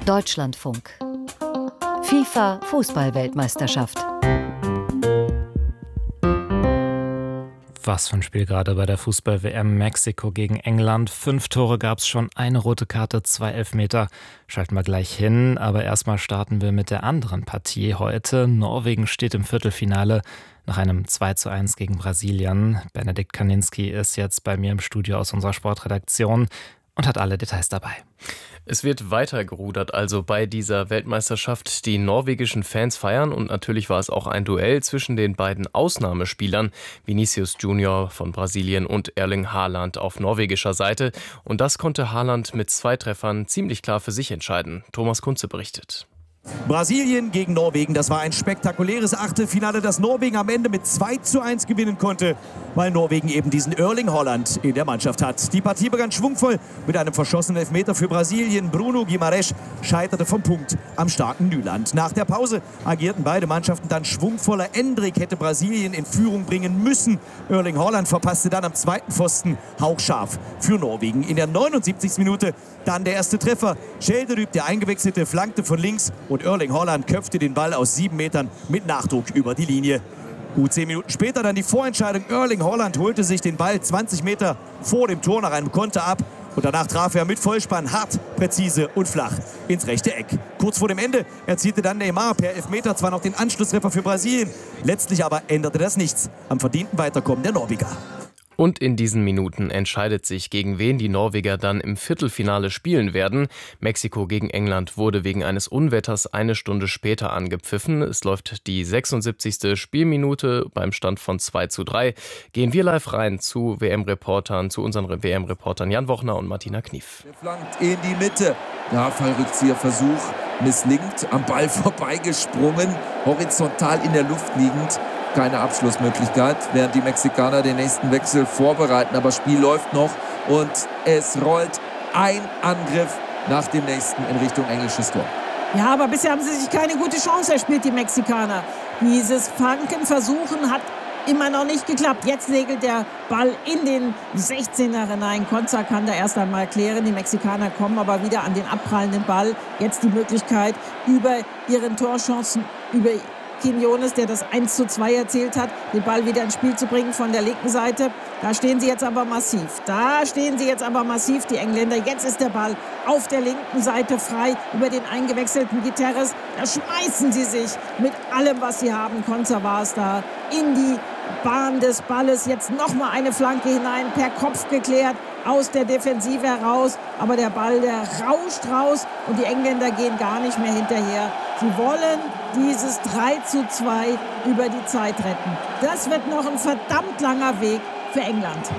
Deutschlandfunk. FIFA Fußball-Weltmeisterschaft. Was für ein Spiel gerade bei der Fußball-WM. Mexiko gegen England. 5 Tore gab es schon, eine rote Karte, 2 Elfmeter. Schalten wir gleich hin, aber erstmal starten wir mit der anderen Partie heute. Norwegen steht im Viertelfinale nach einem 2:1 gegen Brasilien. Benedikt Kaninski ist jetzt bei mir im Studio aus unserer Sportredaktion und hat alle Details dabei. Es wird weitergerudert also bei dieser Weltmeisterschaft. Die norwegischen Fans feiern und natürlich war es auch ein Duell zwischen den beiden Ausnahmespielern Vinicius Junior von Brasilien und Erling Haaland auf norwegischer Seite. Und das konnte Haaland mit 2 Treffern ziemlich klar für sich entscheiden. Thomas Kunze berichtet. Brasilien gegen Norwegen, das war ein spektakuläres Achtelfinale, das Norwegen am Ende mit 2:1 gewinnen konnte, weil Norwegen eben diesen Erling Haaland in der Mannschaft hat. Die Partie begann schwungvoll mit einem verschossenen Elfmeter für Brasilien. Bruno Guimarães scheiterte vom Punkt am starken Nyland. Nach der Pause agierten beide Mannschaften dann schwungvoller. Endrick hätte Brasilien in Führung bringen müssen. Erling Haaland verpasste dann am zweiten Pfosten hauchscharf für Norwegen. In der 79. Minute dann der erste Treffer. Schelderüb, der Eingewechselte, flankte von links und Erling Haaland köpfte den Ball aus 7 Metern mit Nachdruck über die Linie. Gut 10 Minuten später dann die Vorentscheidung. Erling Haaland holte sich den Ball 20 Meter vor dem Tor nach einem Konter ab. Und danach traf er mit Vollspann hart, präzise und flach ins rechte Eck. Kurz vor dem Ende erzielte dann Neymar per Elfmeter zwar noch den Anschlusstreffer für Brasilien. Letztlich aber änderte das nichts am verdienten Weiterkommen der Norweger. Und in diesen Minuten entscheidet sich, gegen wen die Norweger dann im Viertelfinale spielen werden. Mexiko gegen England wurde wegen eines Unwetters eine Stunde später angepfiffen. Es läuft die 76. Spielminute beim Stand von 2:3. Gehen wir live rein zu unseren WM-Reportern Jan Wochner und Martina Knief. Der flankt in die Mitte. Ja, Fallrückzieherversuch misslingt. Am Ball vorbeigesprungen, horizontal in der Luft liegend. Keine Abschlussmöglichkeit, während die Mexikaner den nächsten Wechsel vorbereiten. Aber Spiel läuft noch und es rollt ein Angriff nach dem nächsten in Richtung englisches Tor. Ja, aber bisher haben sie sich keine gute Chance erspielt, die Mexikaner. Dieses Flankenversuchen hat immer noch nicht geklappt. Jetzt segelt der Ball in den 16er hinein. Konza kann da erst einmal klären. Die Mexikaner kommen aber wieder an den abprallenden Ball. Jetzt die Möglichkeit, über ihren Torchancen, über Quiñones, der das 1:2 erzielt hat, den Ball wieder ins Spiel zu bringen von der linken Seite. Da stehen sie jetzt aber massiv. Die Engländer. Jetzt ist der Ball auf der linken Seite frei über den eingewechselten Guterres. Da schmeißen sie sich mit allem, was sie haben. Konza war es da in die Bahn des Balles. Jetzt nochmal eine Flanke hinein, per Kopf geklärt, aus der Defensive heraus. Aber der Ball, der rauscht raus und die Engländer gehen gar nicht mehr hinterher. Sie wollen dieses 3:2 über die Zeit retten. Das wird noch ein verdammt langer Weg für England.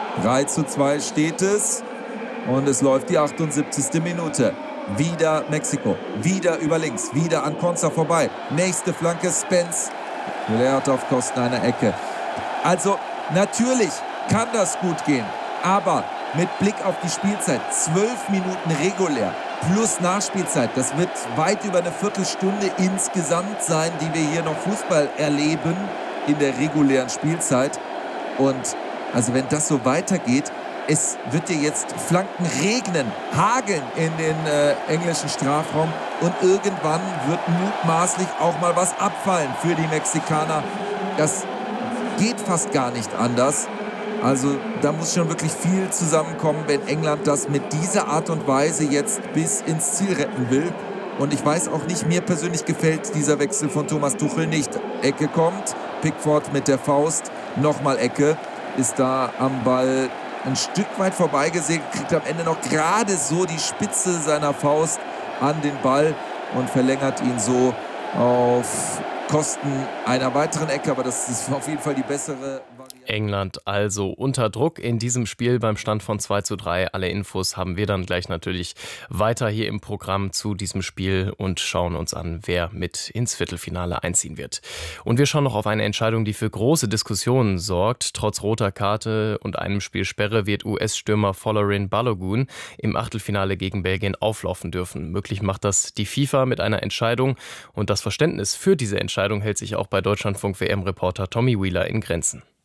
3:2 steht es und es läuft die 78. Minute. Wieder Mexiko, wieder über links, wieder an Konza vorbei. Nächste Flanke, Spence. Leert auf Kosten einer Ecke. Also natürlich kann das gut gehen, aber mit Blick auf die Spielzeit, 12 Minuten regulär plus Nachspielzeit, das wird weit über eine Viertelstunde insgesamt sein, die wir hier noch Fußball erleben in der regulären Spielzeit. Und also wenn das so weitergeht, es wird ja jetzt Flanken regnen, hageln in den englischen Strafraum und irgendwann wird mutmaßlich auch mal was abfallen für die Mexikaner. Das geht fast gar nicht anders. Also da muss schon wirklich viel zusammenkommen, wenn England das mit dieser Art und Weise jetzt bis ins Ziel retten will. Und ich weiß auch nicht, mir persönlich gefällt dieser Wechsel von Thomas Tuchel nicht. Ecke kommt, Pickford mit der Faust, nochmal Ecke, ist da am Ball ein Stück weit vorbeigesegelt, kriegt am Ende noch gerade so die Spitze seiner Faust an den Ball und verlängert ihn so auf Kosten einer weiteren Ecke, aber das ist auf jeden Fall die bessere Variante. England also unter Druck in diesem Spiel beim Stand von 2:3. Alle Infos haben wir dann gleich natürlich weiter hier im Programm zu diesem Spiel und schauen uns an, wer mit ins Viertelfinale einziehen wird. Und wir schauen noch auf eine Entscheidung, die für große Diskussionen sorgt. Trotz roter Karte und einem Spiel Sperre wird US-Stürmer Folarin Balogun im Achtelfinale gegen Belgien auflaufen dürfen. Möglich macht das die FIFA mit einer Entscheidung und das Verständnis für diese Entscheidung hält sich auch bei Deutschlandfunk WM-Reporter Tommy Wheeler in Grenzen.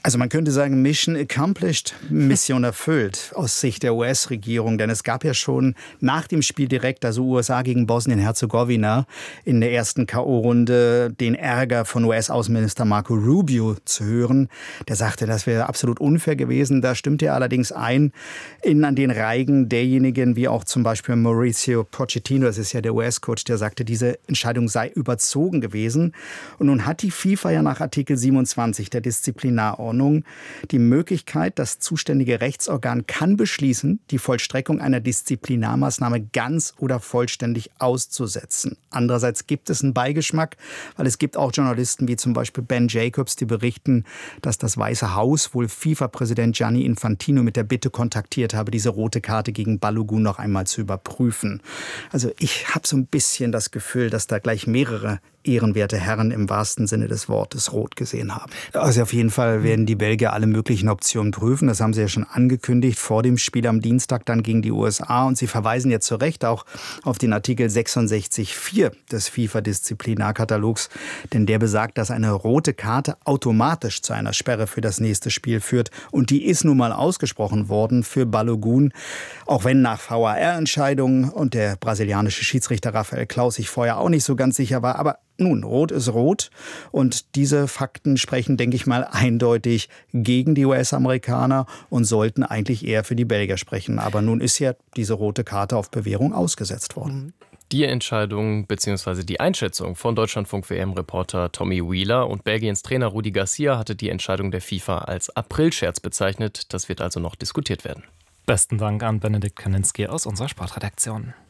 Also man könnte sagen, Mission accomplished, Mission erfüllt aus Sicht der US-Regierung. Denn es gab ja schon nach dem Spiel direkt, also USA gegen Bosnien-Herzegowina, in der ersten K.O.-Runde den Ärger von US-Außenminister Marco Rubio zu hören. Der sagte, das wäre absolut unfair gewesen. Da stimmte er allerdings ein an den Reigen derjenigen, wie auch zum Beispiel Mauricio Pochettino, das ist ja der US-Coach, der sagte, diese Entscheidung sei überzogen gewesen. Und nun hat die FIFA ja nach Artikel 27 der Disziplinarordnung die Möglichkeit, das zuständige Rechtsorgan kann beschließen, die Vollstreckung einer Disziplinarmaßnahme ganz oder vollständig auszusetzen. Andererseits gibt es einen Beigeschmack, weil es gibt auch Journalisten wie zum Beispiel Ben Jacobs, die berichten, dass das Weiße Haus wohl FIFA-Präsident Gianni Infantino mit der Bitte kontaktiert habe, diese rote Karte gegen Balogun noch einmal zu überprüfen. Also ich habe so ein bisschen das Gefühl, dass da gleich mehrere ehrenwerte Herren im wahrsten Sinne des Wortes rot gesehen haben. Also auf jeden Fall werden die Belgier alle möglichen Optionen prüfen. Das haben sie ja schon angekündigt vor dem Spiel am Dienstag dann gegen die USA. Und sie verweisen ja zu Recht auch auf den Artikel 66.4 des FIFA-Disziplinarkatalogs. Denn der besagt, dass eine rote Karte automatisch zu einer Sperre für das nächste Spiel führt. Und die ist nun mal ausgesprochen worden für Balogun. Auch wenn nach VAR-Entscheidungen und der brasilianische Schiedsrichter Rafael Klaus sich vorher auch nicht so ganz sicher war. Aber nun, rot ist rot und diese Fakten sprechen, denke ich mal, eindeutig gegen die US-Amerikaner und sollten eigentlich eher für die Belgier sprechen. Aber nun ist ja diese rote Karte auf Bewährung ausgesetzt worden. Die Entscheidung bzw. die Einschätzung von Deutschlandfunk-WM-Reporter Tommy Wheeler und Belgiens Trainer Rudi Garcia hatte die Entscheidung der FIFA als Aprilscherz bezeichnet. Das wird also noch diskutiert werden. Besten Dank an Benedikt Kaninski aus unserer Sportredaktion.